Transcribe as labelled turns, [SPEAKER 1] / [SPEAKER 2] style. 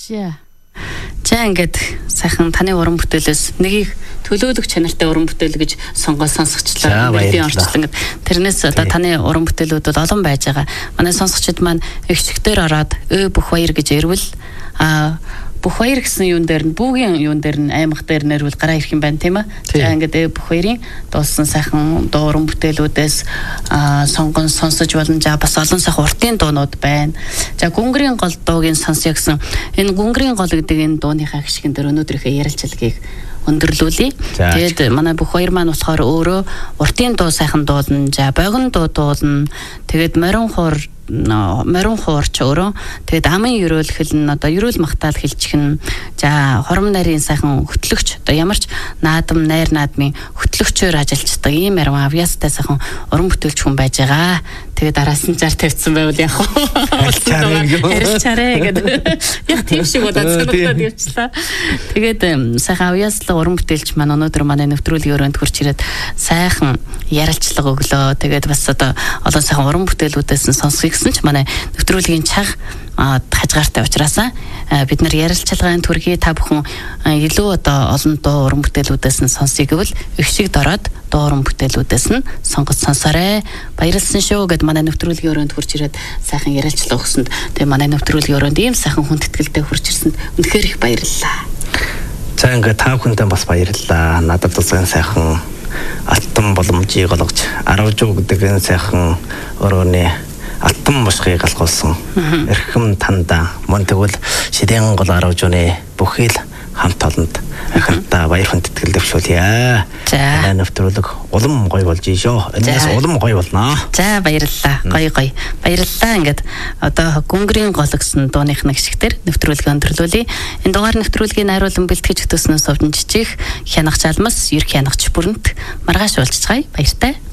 [SPEAKER 1] За ингээд сайхан таны уран бүтээлээс нэгийг төлөөлөх чанартай уран бүтээл гэж сонсогчлаа. Бидний орчлон ингээд тэрнээс одоо таны уран бүтээлүүд бол олон байж байгаа. Манай сонсогчид маань эгчгтэр ороод бүх баяр гэж ирвэл бүх баяр гэсэн юун дээр нь бүгийн юун дээр нь аймаг дээр нэрвэл гараа ирэх юм байна тийм ээ. За ингээд бүх баярын дуулсан сайхан дуу уран бүтээлүүдээс сонгон сонсож болно. За бас олон сайхан уртын дуунууд байна. За гүнгэрийн гол дуугийн сонсё гэсэн энэ гүнгэрийн гол гэдэг энэ дууныхаа гişгэн дээр өнөөдрийнхөө ярилцлагыг өндөрлүүлье. Тэгээд манай бүх баяр маань болохоор өөрөө уртын дуу сайхан дуулна. За богино дуу дуулна. Тэгээд морин хуурч өөрөө тэгээд амын ерөөлхөл нь одоо ерөөл магтаал хэлчихнэ. За хором нарийн сайхан хөтлөгч одоо ямарч наадам найр наадмын хөтлөгчөөр ажилладаг ийм яруу авьяастай сайхан уран бүтээлч хүн байж байгаа. Тэгээд араас нь зар тавьсан байвал яг харилцаарэ гэдэг. Яг тийм шиг удаа санагдаад явчлаа. Тэгээд сайхан авьяаслаг уран бүтээлч маань өнөөдөр манай нэвтрүүлгийн өрөөнд хурж ирээд сайхан ярилцлага өглөө. Тэгээд бас одоо олон сайхан уран бүтээлүүдээс нь сонсгоё гэсэн ч манай нэвтрүүлгийн чаг хажгаартай учраас бид нар ярилцлагын төргий та бүхэн илүү одоо олон дуу уран бүтээлүүдээс нь сонсъё гэвэл их шиг дороод дуу уран бүтээлүүдээс нь сонгож сонсоорой. Баярлалсан шүү гэд манай нэвтрүүлгийн өрөөнд хурж ирээд сайхан ярилцлага өгсөнд тэгээ манай нэвтрүүлгийн өрөөнд ийм сайхан хүн тэтгэлтэй хурж ирсэнд үнэхээр их баярлалаа.
[SPEAKER 2] За ингээд та бүхэндээ бас баярлалаа. Надад бас сайхан алтан боломжийг олгож аравжуу гэдэг энэ сайхан өрөөний алтан бошгыг алгуулсан эрхэм танда мөн тэгвэл шидээн гол аравжууны бүхий л хамт олонд аханта баяр хүн тэтгэл дэвшүүлье. За нэвтрүүлэг улам гоё болж ийшөө. Энэс улам гоё болно.
[SPEAKER 1] За баярлалаа. Гоё. Баярлалаа. Ингээд одоо гүнгэрийн гол гэсэн дууных нэг шигтэр нэвтрүүлгээ өндөрлүүлье. Энэ дугаар нэвтрүүлгийн найруулан бэлтгэж хөтөснөөс овдон жижиг хянагч алмас, ерх хянагч бүрэнт маргааш уулзцгаая. Баяртай.